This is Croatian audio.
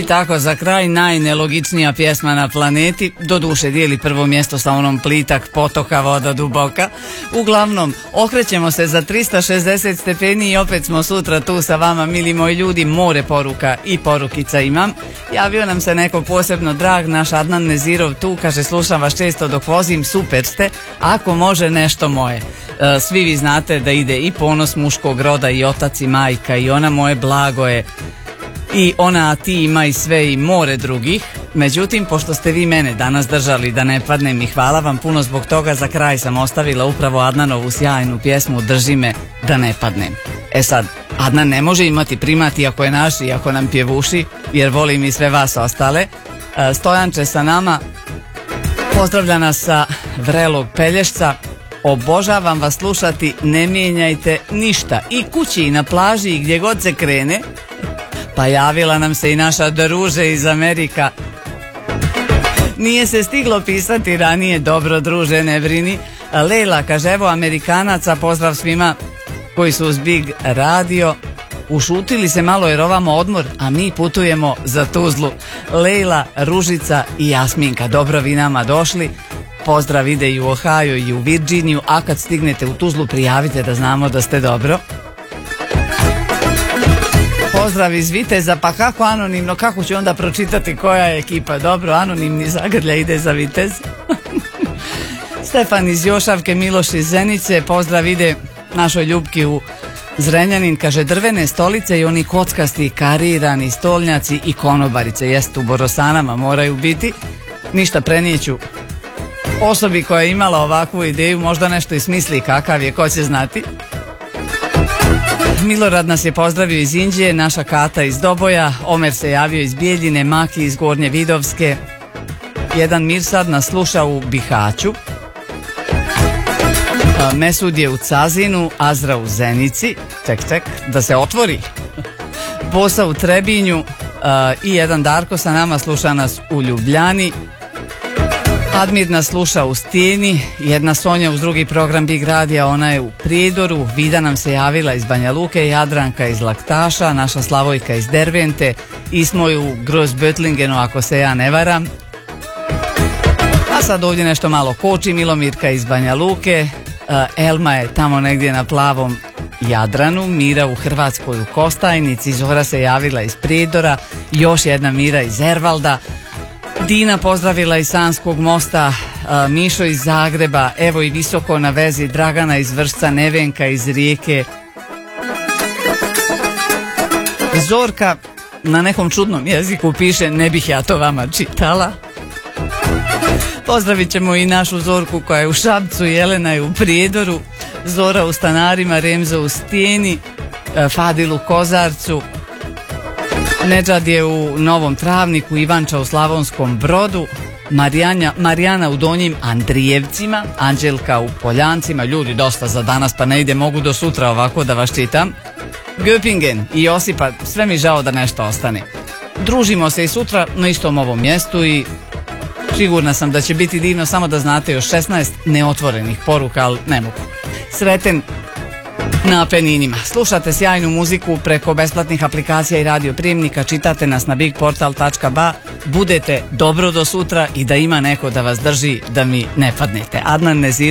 I tako za kraj najnelogičnija pjesma na planeti, doduše dijeli prvo mjesto sa onom Plitak potoka voda duboka. Uglavnom, okrećemo se za 360 stepeni i opet smo sutra tu sa vama, mili moji ljudi. More poruka i porukica imam. Javio nam se neko posebno drag, naš Adnan Nezirov tu, kaže slušam vas često dok vozim, super ste, ako može nešto moje. Svi vi znate da ide i ponos muškog roda i otac i majka i ona moje blago je i ona a ti ima i sve i more drugih. Međutim, pošto ste vi mene danas držali da ne padnem i hvala vam puno zbog toga, za kraj sam ostavila upravo Adnanovu sjajnu pjesmu Drži me da ne padnem. E sad, Adnan ne može imati primat iako je naš i ako nam pjevuši, jer volim i sve vas ostale. Stojanče sa nama, pozdravlja nas sa vrelog Pelješca. Obožavam vas slušati, ne mijenjajte ništa i kući i na plaži i gdje god se krene. Pa javila nam se i naša druže iz Amerika. Nije se stiglo pisati ranije, dobro druže, ne brini. Lejla kaže, evo Amerikanaca, pozdrav svima koji su uz Big Radio. Ušutili se malo jer ovamo odmor, a mi putujemo za Tuzlu. Lejla, Ružica i Jasminka, dobro vi nama došli. Pozdrav ide i u Ohio i u Virginiju, a kad stignete u Tuzlu prijavite da znamo da ste dobro. Pozdrav iz Viteza, pa kako anonimno, kako ću onda pročitati koja je ekipa? Dobro, anonimni zagrlja ide za Vitez. Stefan iz Jošavke, Miloš iz Zenice, pozdrav ide našoj Ljubki u Zrenjanin, kaže drvene stolice i oni kockasti karirani stolnjaci i konobarice, jest u Borosanama moraju biti. Ništa, prenijeću osobi koja je imala ovakvu ideju, možda nešto i smisli kakav je, ko će znati. Milorad nas je pozdravio iz Inđije, naša Kata iz Doboja, Omer se javio iz Bijeljine, Maki iz Gornje Vidovske, jedan Mirsad nas sluša u Bihaću, Mesud je u Cazinu, Azra u Zenici, ček, da se otvori, Bosa u Trebinju i jedan Darko sa nama sluša nas u Ljubljani, Admir nas sluša u Stijeni, jedna Sonja uz drugi program Big Radija, ona je u Prijedoru, Vida nam se javila iz Banja Luke, Jadranka iz Laktaša, naša Slavojka iz Dervente, Ismo je u Großböttlingenu ako se ja ne varam. A sad ovdje nešto malo koči, Milomirka iz Banja Luke, Elma je tamo negdje na plavom Jadranu, Mira u Hrvatskoj u Kostajnici, Zora se javila iz Prijedora, još jedna Mira iz Ervalda, Dina pozdravila iz Sanskog mosta, Mišo iz Zagreba, evo i visoko na vezi Dragana iz Vršca, Nevenka iz Rijeke, Zorka na nekom čudnom jeziku piše, ne bih ja to vama čitala. Pozdravit ćemo i našu Zorku koja je u Šapcu, Jelena je u Prijedoru, Zora u Stanarima, Remzo u Stijeni, Fadil u Kozarcu, Nedžad je u Novom Travniku, Ivanča u Slavonskom Brodu, Marijana u Donjim Andrijevcima, Anđelka u Poljancima, ljudi dosta za danas pa ne ide, mogu do sutra ovako da vas čitam, Göpingen i Josipa, sve mi žao da nešto ostane. Družimo se i sutra na istom ovom mjestu i sigurna sam da će biti divno, samo da znate još 16 neotvorenih poruka, ali ne mogu. Sreten na Apeninima. Slušate sjajnu muziku preko besplatnih aplikacija i radio prijemnika, čitate nas na bigportal.ba, budete dobro do sutra i da ima neko da vas drži da mi ne padnete. Adnan Nezirov.